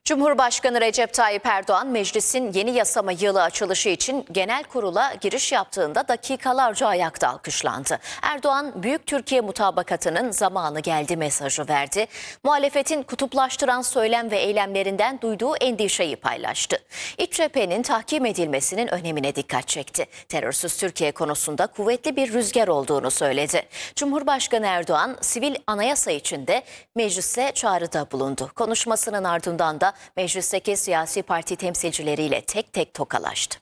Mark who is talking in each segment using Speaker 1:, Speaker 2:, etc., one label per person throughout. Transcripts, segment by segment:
Speaker 1: Cumhurbaşkanı Recep Tayyip Erdoğan, meclisin yeni yasama yılı açılışı için genel kurula giriş yaptığında dakikalarca ayakta alkışlandı. Erdoğan, Büyük Türkiye mutabakatının zamanı geldi mesajı verdi. Muhalefetin kutuplaştıran söylem ve eylemlerinden duyduğu endişeyi paylaştı. İç cephenin tahkim edilmesinin önemine dikkat çekti. Terörsüz Türkiye konusunda kuvvetli bir rüzgar olduğunu söyledi. Cumhurbaşkanı Erdoğan, sivil anayasa için de meclise çağrıda bulundu. Konuşmasının ardından da meclisteki siyasi parti temsilcileriyle tek tek tokalaştı.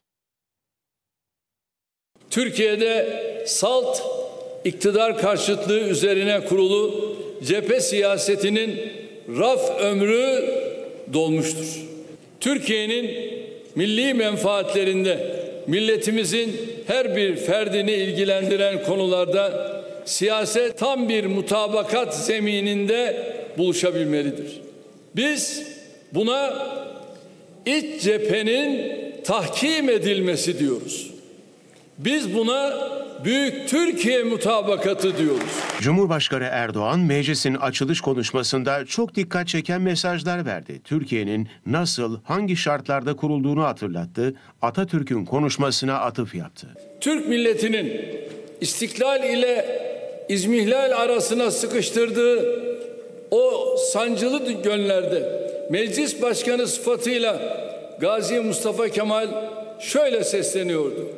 Speaker 2: Türkiye'de salt iktidar karşıtlığı üzerine kurulu cephe siyasetinin raf ömrü dolmuştur. Türkiye'nin milli menfaatlerinde milletimizin her bir ferdini ilgilendiren konularda siyaset tam bir mutabakat zemininde buluşabilmelidir. Biz buna iç cephenin tahkim edilmesi diyoruz. Biz buna Büyük Türkiye mutabakatı diyoruz.
Speaker 3: Cumhurbaşkanı Erdoğan meclisin açılış konuşmasında çok dikkat çeken mesajlar verdi. Türkiye'nin nasıl, hangi şartlarda kurulduğunu hatırlattı. Atatürk'ün konuşmasına atıf yaptı.
Speaker 2: Türk milletinin istiklal ile izmihlal arasına sıkıştırdığı o sancılı günlerde meclis başkanı sıfatıyla Gazi Mustafa Kemal şöyle sesleniyordu.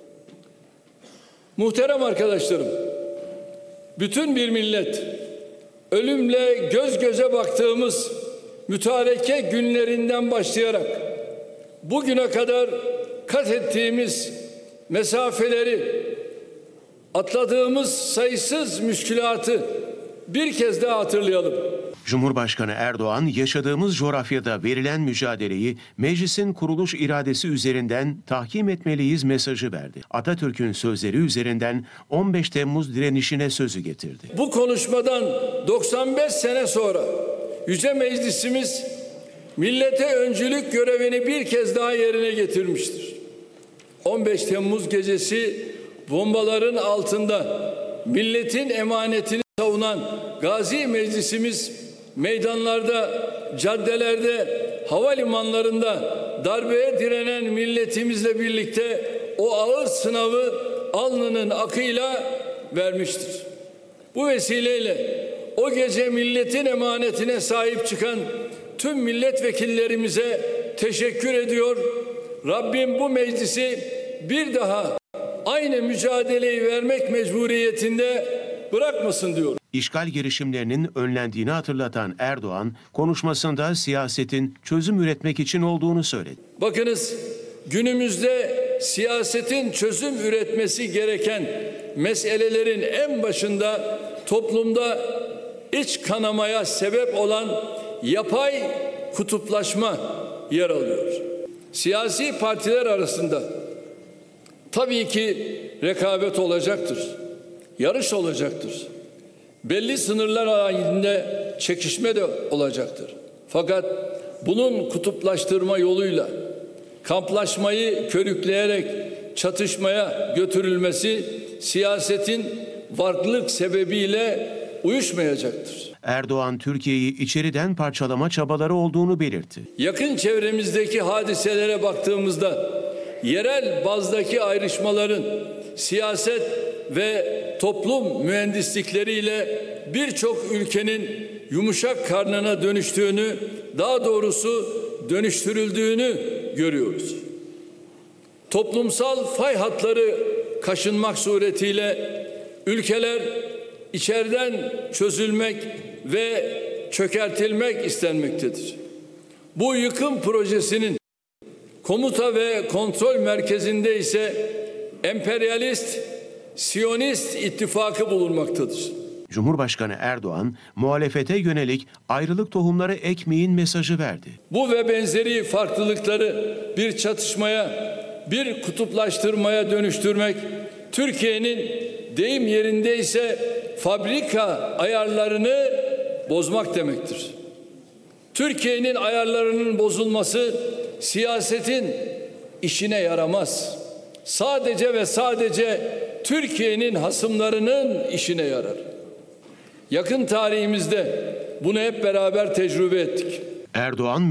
Speaker 2: Muhterem arkadaşlarım, bütün bir millet, ölümle göz göze baktığımız mütareke günlerinden başlayarak bugüne kadar kat ettiğimiz mesafeleri, atladığımız sayısız müşkülatı bir kez daha hatırlayalım.
Speaker 3: Cumhurbaşkanı Erdoğan, yaşadığımız coğrafyada verilen mücadeleyi meclisin kuruluş iradesi üzerinden tahkim etmeliyiz mesajı verdi. Atatürk'ün sözleri üzerinden 15 Temmuz direnişine sözü getirdi.
Speaker 2: Bu konuşmadan 95 sene sonra Yüce Meclisimiz millete öncülük görevini bir kez daha yerine getirmiştir. 15 Temmuz gecesi bombaların altında milletin emanetini savunan Gazi Meclisimiz meydanlarda, caddelerde, havalimanlarında darbeye direnen milletimizle birlikte o ağır sınavı alnının akıyla vermiştir. Bu vesileyle o gece milletin emanetine sahip çıkan tüm milletvekillerimize teşekkür ediyor. Rabbim bu meclisi bir daha aynı mücadeleyi vermek mecburiyetinde bırakmasın diyor.
Speaker 3: İşgal girişimlerinin önlendiğini hatırlatan Erdoğan, konuşmasında siyasetin çözüm üretmek için olduğunu söyledi.
Speaker 2: Bakınız, günümüzde siyasetin çözüm üretmesi gereken meselelerin en başında toplumda iç kanamaya sebep olan yapay kutuplaşma yer alıyor. Siyasi partiler arasında tabii ki rekabet olacaktır, yarış olacaktır. Belli sınırlar halinde çekişme de olacaktır. Fakat bunun kutuplaştırma yoluyla kamplaşmayı körükleyerek çatışmaya götürülmesi siyasetin varlık sebebiyle uyuşmayacaktır.
Speaker 3: Erdoğan, Türkiye'yi içeriden parçalama çabaları olduğunu belirtti.
Speaker 2: Yakın çevremizdeki hadiselere baktığımızda yerel bazdaki ayrışmaların siyaset ve toplum mühendislikleriyle birçok ülkenin yumuşak karnına dönüştüğünü, daha doğrusu dönüştürüldüğünü görüyoruz. Toplumsal fay hatları kaşınmak suretiyle ülkeler içeriden çözülmek ve çökertilmek istenmektedir. Bu yıkım projesinin komuta ve kontrol merkezinde ise emperyalist, Siyonist ittifakı bulunmaktadır.
Speaker 3: Cumhurbaşkanı Erdoğan, muhalefete yönelik ayrılık tohumları ekmeyin mesajı verdi.
Speaker 2: Bu ve benzeri farklılıkları bir çatışmaya, bir kutuplaştırmaya dönüştürmek, Türkiye'nin deyim yerinde ise fabrika ayarlarını bozmak demektir. Türkiye'nin ayarlarının bozulması siyasetin işine yaramaz. Sadece ve sadece Türkiye'nin hasımlarının işine yarar. Yakın tarihimizde bunu hep beraber tecrübe ettik.
Speaker 3: Erdoğan